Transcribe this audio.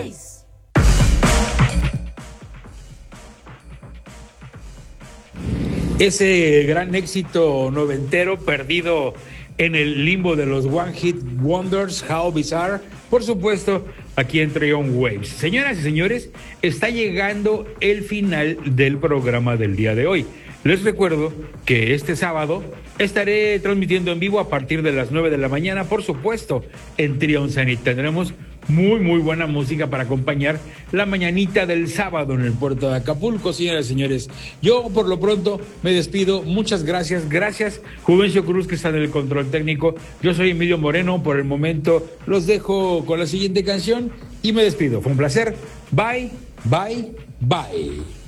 Boys. Ese gran éxito noventero perdido en el limbo de los One Hit Wonders, How Bizarre, por supuesto, aquí en Trion Waves. Señoras y señores, está llegando el final del programa del día de hoy. Les recuerdo que este sábado estaré transmitiendo en vivo a partir de las 9 de la mañana, por supuesto, en Trion Zenith. Tendremos muy buena música para acompañar la mañanita del sábado en el puerto de Acapulco, señoras y señores. Yo por lo pronto me despido. Muchas gracias. Gracias, Juvencio Cruz, que está en el control técnico. Yo soy Emilio Moreno. Por el momento los dejo con la siguiente canción y me despido. Fue un placer. Bye.